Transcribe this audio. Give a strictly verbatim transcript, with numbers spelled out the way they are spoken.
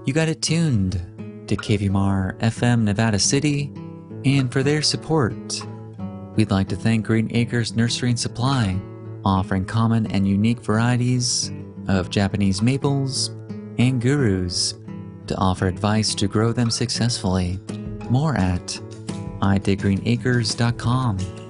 You got it tuned to K V M R F M Nevada City, and for their support, we'd like to thank Green Acres Nursery and Supply, offering common and unique varieties of Japanese maples and gurus to offer advice to grow them successfully. More at i dig green acres dot com.